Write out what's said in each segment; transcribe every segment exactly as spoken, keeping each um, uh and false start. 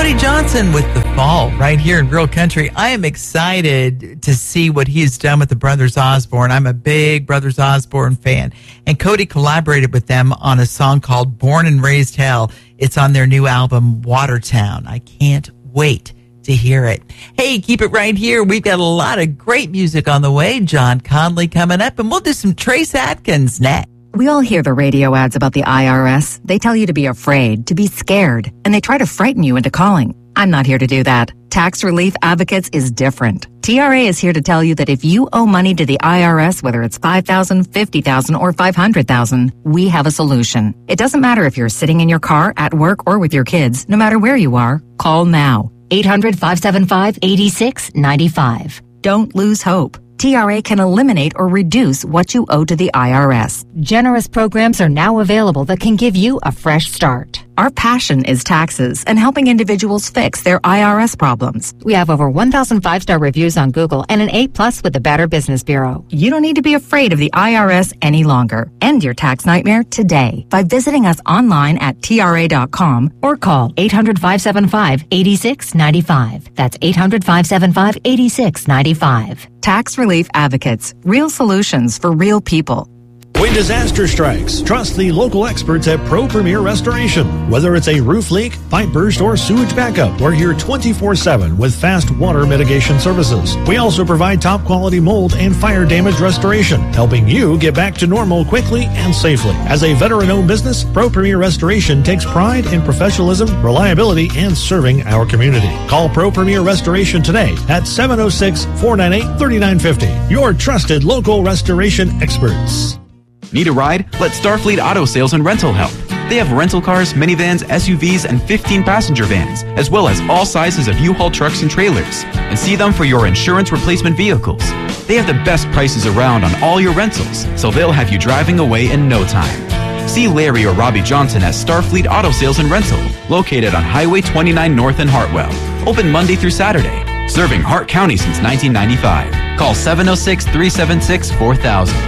Cody Johnson with The Fall right here in Real Country. I am excited to see what he's done with the Brothers Osborne. I'm a big Brothers Osborne fan. And Cody collaborated with them on a song called Born and Raised Hell. It's on their new album, Watertown. I can't wait to hear it. Hey, keep it right here. We've got a lot of great music on the way. John Conley coming up, and we'll do some Trace Atkins next. We all hear the radio ads about the I R S. They tell you to be afraid, to be scared, and they try to frighten you into calling. I'm not here to do that. Tax Relief Advocates is different. T R A is here to tell you that if you owe money to the I R S, whether it's five thousand dollars, fifty thousand dollars, or five hundred thousand dollars, we have a solution. It doesn't matter if you're sitting in your car, at work, or with your kids. No matter where you are, call now. eight hundred, five seven five, eight six nine five. Don't lose hope. T R A can eliminate or reduce what you owe to the I R S. Generous programs are now available that can give you a fresh start. Our passion is taxes and helping individuals fix their I R S problems. We have over one thousand five-star reviews on Google and an A plus with the Better Business Bureau. You don't need to be afraid of the I R S any longer. End your tax nightmare today by visiting us online at T R A dot com or call eight hundred, five seven five, eight six nine five. That's eight hundred, five seven five, eight six nine five. Tax Relief Advocates. Real solutions for real people. When disaster strikes, trust the local experts at Pro Premier Restoration. Whether it's a roof leak, pipe burst, or sewage backup, we're here twenty-four seven with fast water mitigation services. We also provide top quality mold and fire damage restoration, helping you get back to normal quickly and safely. As a veteran-owned business, Pro Premier Restoration takes pride in professionalism, reliability, and serving our community. Call Pro Premier Restoration today at seven oh six, four nine eight, three nine five oh. Your trusted local restoration experts. Need a ride? Let Starfleet Auto Sales and Rental help. They have rental cars, minivans, S U Vs, and fifteen passenger vans, as well as all sizes of U-Haul trucks and trailers. And see them for your insurance replacement vehicles. They have the best prices around on all your rentals, so they'll have you driving away in no time. See Larry or Robbie Johnson at Starfleet Auto Sales and Rental, located on Highway twenty-nine North in Hartwell. Open Monday through Saturday. Serving Hart County since nineteen ninety-five. Call seven oh six, three seven six, four thousand.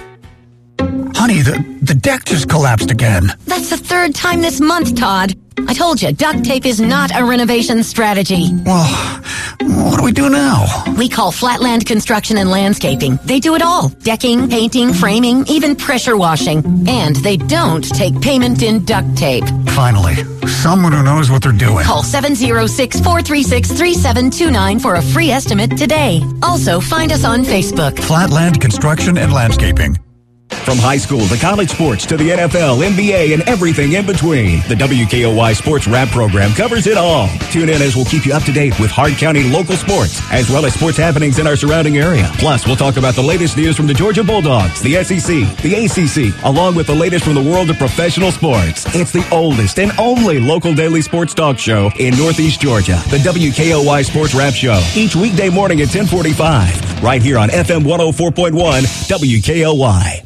Honey, the, the deck just collapsed again. That's the third time this month, Todd. I told you, duct tape is not a renovation strategy. Well, what do we do now? We call Flatland Construction and Landscaping. They do it all. Decking, painting, framing, even pressure washing. And they don't take payment in duct tape. Finally, someone who knows what they're doing. Call seven oh six, four three six, three seven two nine for a free estimate today. Also, find us on Facebook. Flatland Construction and Landscaping. From high school to college sports to the N F L, N B A, and everything in between, the W K O Y Sports Wrap program covers it all. Tune in as we'll keep you up to date with Hart County local sports, as well as sports happenings in our surrounding area. Plus, we'll talk about the latest news from the Georgia Bulldogs, the S E C, the A C C, along with the latest from the world of professional sports. It's the oldest and only local daily sports talk show in Northeast Georgia, the W K O Y Sports Wrap Show, each weekday morning at ten forty-five, right here on F M one oh four point one W K O Y.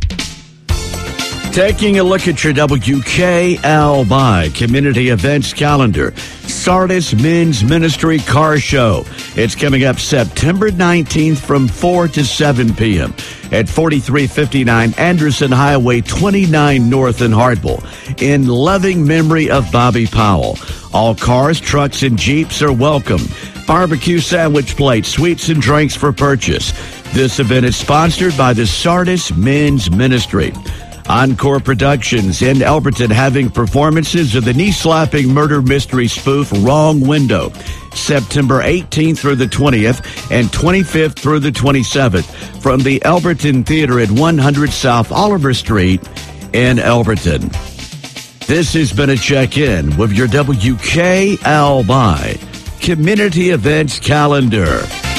Taking a look at your W K L Y community events calendar. Sardis Men's Ministry Car Show. It's coming up September nineteenth from four to seven p.m. at forty-three fifty-nine Anderson Highway twenty-nine North in Hartwell, in loving memory of Bobby Powell. All cars, trucks, and Jeeps are welcome. Barbecue sandwich plates, sweets, and drinks for purchase. This event is sponsored by the Sardis Men's Ministry. Encore Productions in Elberton having performances of the knee-slapping murder mystery spoof Wrong Window, September eighteenth through the twentieth and twenty-fifth through the twenty-seventh from the Elberton Theater at one hundred South Oliver Street in Elberton. This has been a check-in with your W K L Y Community Events Calendar.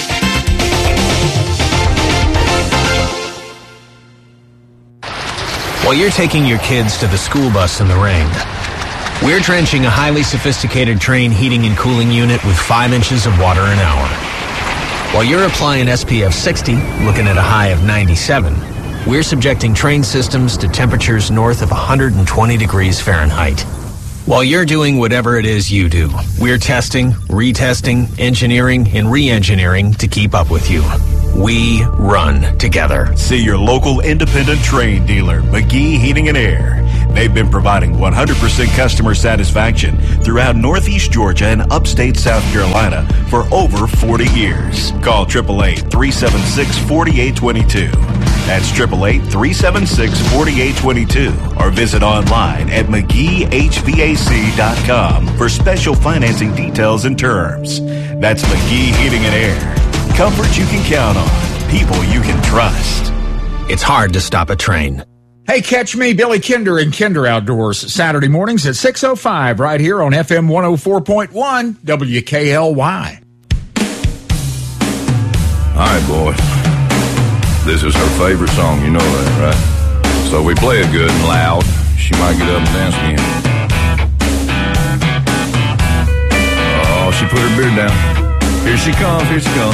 While you're taking your kids to the school bus in the rain, we're drenching a highly sophisticated train heating and cooling unit with five inches of water an hour. While you're applying S P F sixty, looking at a high of ninety-seven, we're subjecting train systems to temperatures north of one hundred twenty degrees Fahrenheit. While you're doing whatever it is you do, we're testing, retesting, engineering, and re-engineering to keep up with you. We run together. See your local independent train dealer, McGee Heating and Air. They've been providing one hundred percent customer satisfaction throughout Northeast Georgia and upstate South Carolina for over forty years. Call eight eight eight, three seven six, four eight two two. That's eight eight eight, three seven six, four eight two two. Or visit online at mcgee h v a c dot com for special financing details and terms. That's McGee Heating and Air. Comfort you can count on. People you can trust. It's hard to stop a train. Hey, catch me, Billy Kinder, in Kinder Outdoors, Saturday mornings at six oh five right here on F M one oh four point one W K L Y. All right, boys. This is her favorite song, you know that, right? So we play it good and loud. She might get up and dance again. Oh, she put her beard down. Here she comes, here she comes.